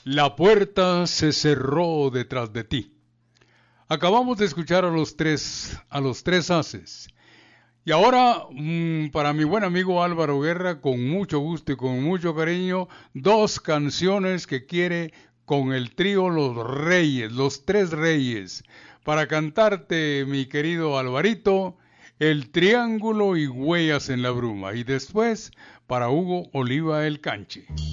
La puerta se cerró detrás de ti. Acabamos de escuchar a los tres haces. Y ahora, para mi buen amigo Álvaro Guerra, con mucho gusto y con mucho cariño, dos canciones que quiere con el trío Los Reyes, los Tres Reyes. Para cantarte, mi querido Alvarito, El Triángulo y Huellas en la Bruma. Y después, para Hugo Oliva el Canche.